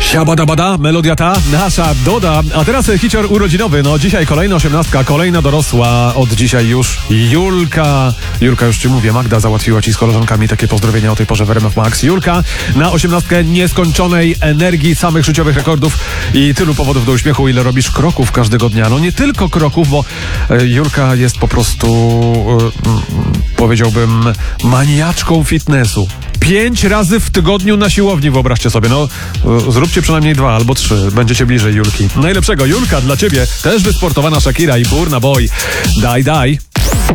Siabadabada, melodia ta, nasza Doda. A teraz hicior urodzinowy. No dzisiaj kolejna 18, kolejna dorosła. Od dzisiaj już Julka. Julka, już ci mówię, Magda załatwiła ci z koleżankami takie pozdrowienia o tej porze w RMF Max. Julka na 18 nieskończonej energii, samych życiowych rekordów i tylu powodów do uśmiechu, ile robisz kroków każdego dnia. No nie tylko kroków, bo Julka jest po prostu, powiedziałbym, maniaczką fitnessu. 5 razy w tygodniu na siłowni, wyobraźcie sobie. No, zróbcie przynajmniej 2 albo 3. Będziecie bliżej Julki. Najlepszego, Julka, dla ciebie też wysportowana Shakira i Burna Boy. Daj.